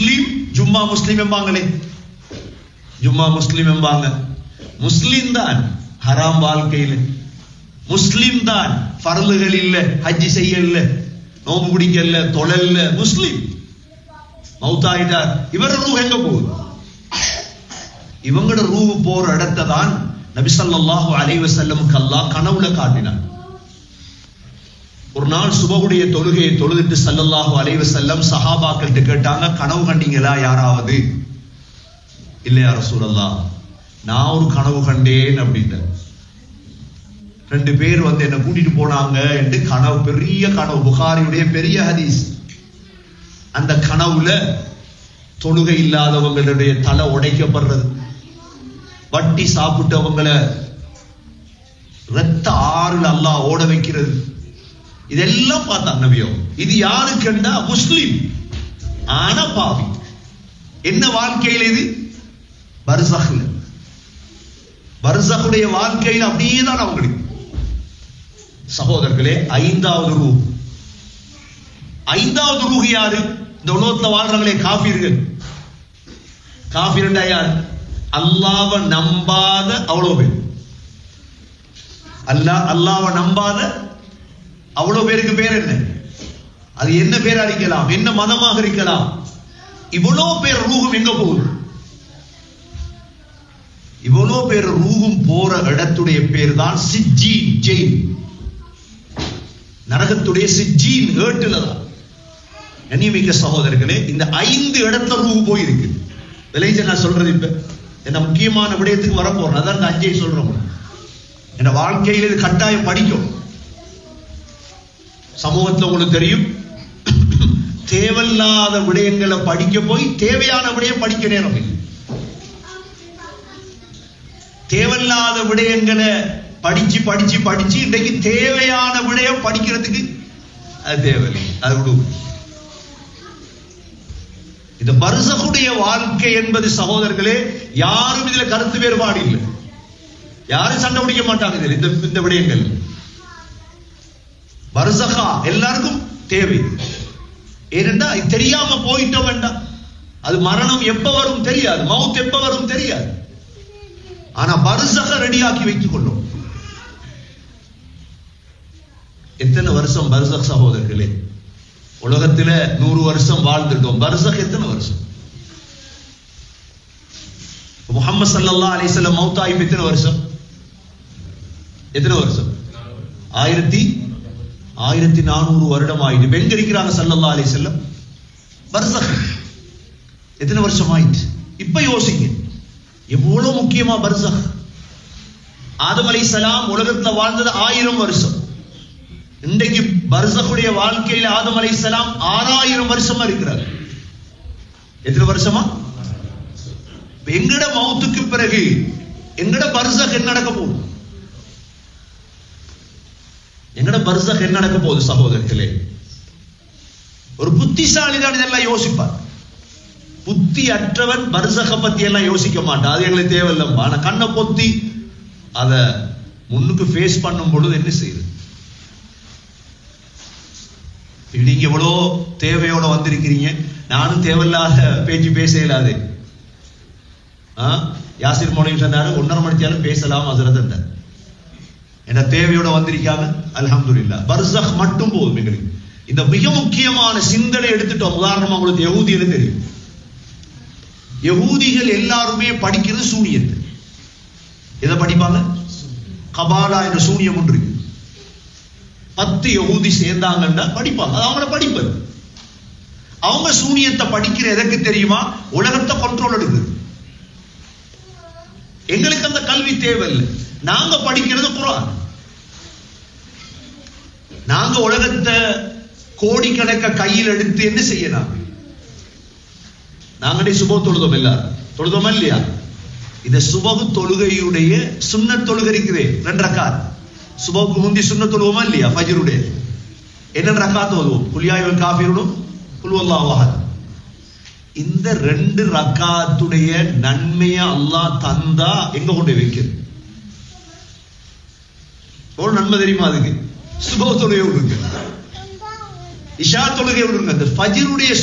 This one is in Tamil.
முஸ்லிம் ஜும்மா முஸ்லிம் என்பாங்களே, ஜும்மா முஸ்லிம் என்பாங்க. முஸ்லிம் தான் ஹராம் வாழ்க்கையில், முஸ்லிம் தான் ஃபர்லுகள் இல்ல, ஹஜ்ஜி செய்ய இல்ல, நோம்பு பிடிக்கல, தொழல்ல, முஸ்லிம் மௌத்தாயிட்டார். இவர ரூஹ் எங்க போகுது? இவங்களோட ரூஹ் போற இடத்தை தான் நபி ஸல்லல்லாஹு அலைஹி வஸல்லமுக்கு அல்லாஹ் கனவுல காட்டினார். ஒரு நாள் சுபஹுடைய தொழுகையை தொழுதுட்டு ஸல்லல்லாஹு அலைஹி வஸல்லம் சஹாபாக்கள்கிட்ட கேட்டாங்க, கனவு கண்டீங்களா யாராவது? இல்லையா ரசூலல்லாஹ், நான் ஒரு கனவு கண்டேன் அப்படின்றார். 2 பேர் வந்து என்ன கூட்டிட்டு போனாங்க என்று கனவு, பெரிய கனவு, புகாரியுடைய பெரிய ஹதீஸ். அந்த கனவுல தொழுகை இல்லாதவங்களுடைய தலை உடைக்கப்படுறது, வட்டி சாப்பிட்டவங்களை ரத்த ஆறுல அல்லாஹ் ஓட வைக்கிறது, இதெல்லாம் பார்த்தாங்க நபியோ. இது யாருக்குண்டா முஸ்லிம் ஆனா பாவி. என்ன வாழ்க்கையில் இது? பர்ஸஹ்ல, பர்ஸஹுடைய வாழ்க்கையில் அப்படியே தான் அவங்களுக்கு. சகோதரர்களே, 5வது ரூஹ், 5வது ரூஹ் யாரு? இந்த உலகத்துல வாழ்றாங்களே காஃபிர்கள். காஃபிர்ண்டா யார்? அல்லாஹ்வை நம்பாத அவ்வளவு பேர். அல்லாஹ்வை நம்பாத அவ்வளவு பேருக்கு பேர் என்ன? அது என்ன பேரா இருக்கலாம், என்ன மதமாக இருக்கலாம். இவ்வளவு பேர் ரூஹும் எங்க போகுது? இவ்வளவு பேர் ரூஹும் போற இடத்துடைய பேர் தான் சிஜ்ஜீன், ஜெயில். நரகத்துடைய சிஜ்ஜீன் ஏட்டுல தான். கண்ணியமிக்க சகோதரர்களே, இந்த 5 இடத்துல ரூஹ் போயிருக்கு. விளைஞ்ச நான் சொல்றது இப்ப என்ன முக்கியமான விடயத்துக்கு வரப்போறேன். அதான் இந்த 5 சொல்றோம். என் வாழ்க்கையில் இது கட்டாயம் படிக்கும். சமூகத்தில் உங்களுக்கு தெரியும், தேவையில்லாத விடயங்களை படிக்க போய் தேவையான விடயம் படிக்க நேரம் இல்லை. தேவையில்லாத விடயங்களை படிச்சு படிச்சு படிச்சு இன்றைக்கு தேவையான விடயம் படிக்கிறதுக்கு அது தேவையில்லை. அது விடுவோம். இந்த பர்ஸஹுடைய வாழ்க்கை என்பது சகோதரர்களே, யாரும் இதுல கருத்து வேறுபாடு இல்லை, யாரும் சண்டை பிடிக்க மாட்டாங்க இதில். இந்த விடயங்கள் பர்ஸஹா எல்லாருக்கும் தேவை. ஏனென்றா தெரியாம போயிட்ட வேண்டாம். அது மரணம் எப்ப வரும் தெரியாது, மவுத் எப்ப வரும் தெரியாது. ஆனா பர்ஸஹ ரெடியாக்கி வைத்துக் கொள்ளும். எத்தனை வருஷம் பர்ஸஹ் சகோதரர்களே? உலகத்துல 100 வருஷம் வாழ்ந்துட்டோம். பர்ஸஹ் எத்தனை வருஷம்? முஹம்மது ஸல்லல்லாஹு அலைஹி வஸல்லம் மௌத்தாயி எத்தனை வருஷம்? எத்தனை வருஷம்? 1400 வருடம் ஆயிட்டு. எங்க இருக்கிறாங்க ஸல்லல்லாஹு அலைஹி வஸல்லம்? பர்ஸஹ். எத்தனை வருஷம் ஆயிட்டு? இப்ப யோசிங்க, எவ்வளவு முக்கியமா பர்ஸஹ். ஆதம் அலைஹிஸ்ஸலாம் உலகத்துல வாழ்ந்தது 1000 வருஷம். இன்றைக்கு பர்ஸஹுடைய வாழ்க்கையில ஆதம் அலைஹிஸ்ஸலாம் 6000 வருஷமா இருக்கிறார். எத்தனை வருஷமா? எங்கட மௌத்துக்கு பிறகு எங்கட பர்ஸஹ் என்ன நடக்க போகுது? எங்கட பர்ஸஹ் என்ன நடக்க போகுது சகோதரர்களே? ஒரு புத்திசாலி தான் இதெல்லாம் யோசிப்பார். புத்தி அற்றவன் பர்ஸஹ பத்தி எல்லாம் யோசிக்க மாட்டான். அது எங்களுக்கு தேவையில்லை. ஆனா கண்ணை பொத்தி அத முன்னுக்கு ஃபேஸ் பண்ணும் பொழுது என்ன செய்யுது? நீங்க எவ்வளோ தேவையோட வந்திருக்கிறீங்க. நானும் தேவையில்லாத பேச்சு பேச இயலாது. யாசிர் மௌலவி சொன்னாரு 1.5 மணி நேரம் பேசலாம் ஹஸரத். என்ன தேவையோட வந்திருக்காங்க. அல்ஹம்துலில்லாஹ். பர்ஸஹ் மட்டும் போதும் எங்களுக்கு. இந்த மிக முக்கியமான சிந்தனை எடுத்துட்டோம். உதாரணமா உங்களுக்கு யஹூதிகள் தெரியும். யஹூதிகள் எல்லாருமே படிக்கிறது சூனியத்தை. எதை படிப்பாங்க? கபாலா என்ற சூனியம் ஒன்று இருக்கு. 10 யஹூதி சேர்ந்தாங்கன்னா படிப்பாங்க. அது அவங்கள படிப்பது. அவங்க சூனியத்தை படிக்கிற எதற்கு தெரியுமா? உலகத்தை கண்ட்ரோல் எடுக்குது. எங்களுக்கு அந்த கல்வி தேவையில்லை. நாங்க படிக்கிறது குர்ஆன். நாங்க உலகத்தை கோடிக்கணக்க கையில் எடுத்து என்ன செய்யலாம்? நாங்களே சுப தொழுதோம். எல்லாரும் தொழுதோமா இல்லையா? இந்த சுபகு தொழுகையுடைய சுன்னத் தொழுகை இருக்குதே 2 ரக்காத். சுபகுக்கு முந்தி சுன்னத் தொழுவோமா இல்லையா? ஃபஜ்ருடைய என்ன ரக்காத் ஓதுவோம்? குல் யா அய்யுல் காஃபிரூன், குல் வல்லாஹு அஹத். இந்த 2 ரக்காத்துடைய நன்மையை அல்லாஹ் தந்தா எங்க கொண்டு வைக்கிறது? ஒரு நன்மை தெரியுமா அதுக்கு? சுபஹ் தொழுகை விடுங்க, இஷா தொழுகை விடுங்க, அந்த ஃபஜ்ருடைய